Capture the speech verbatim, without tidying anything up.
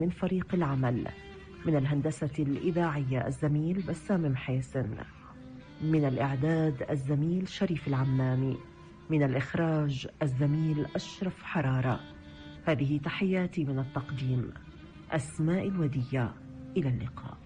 من فريق العمل، من الهندسة الإذاعية الزميل بسام محيسن، من الإعداد الزميل شريف العمامي، من الإخراج الزميل أشرف حرارة. هذه تحياتي من التقديم، أسماء الودية. إلى اللقاء.